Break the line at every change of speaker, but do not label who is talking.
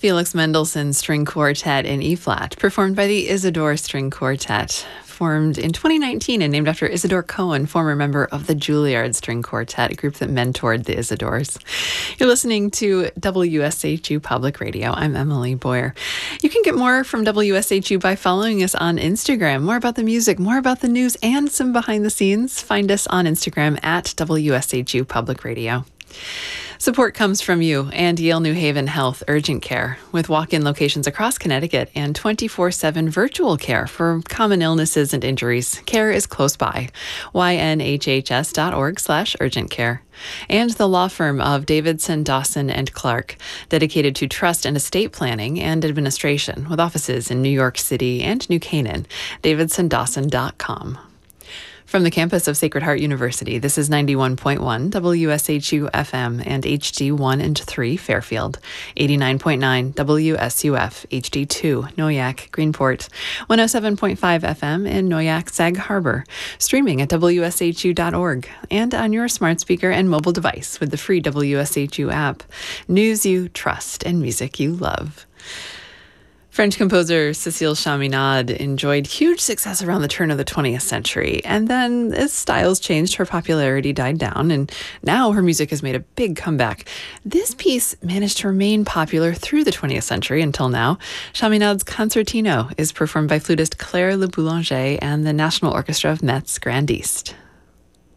Felix Mendelssohn's String Quartet in E-flat, performed by the Isidore String Quartet, formed in 2019 and named after Isidore Cohen, former member of the Juilliard String Quartet, a group that mentored the Isidores. You're listening to WSHU Public Radio. I'm Emily Boyer. You can get more from WSHU by following us on Instagram. More about the music, more about the news, and some behind the scenes. Find us on Instagram at WSHU Public Radio. Support comes from you and Yale New Haven Health Urgent Care, with walk-in locations across Connecticut and 24/7 virtual care for common illnesses and injuries. Care is close by. ynhhs.org/urgent care. And the law firm of Davidson, Dawson, and Clark, dedicated to trust and estate planning and administration, with offices in New York City and New Canaan. davidsondawson.com. From the campus of Sacred Heart University, this is 91.1 WSHU FM and HD1 and 3 Fairfield, 89.9 WSUF HD2 Noyak Greenport, 107.5 FM in Noyak Sag Harbor, streaming at WSHU.org and on your smart speaker and mobile device with the free WSHU app. News you trust and music you love. French composer Cécile Chaminade enjoyed huge success around the turn of the 20th century, and then as styles changed, her popularity died down, and now her music has made a big comeback. This piece managed to remain popular through the 20th century until now. Chaminade's Concertino is performed by flutist Claire Le Boulanger and the National Orchestra of Metz Grand East.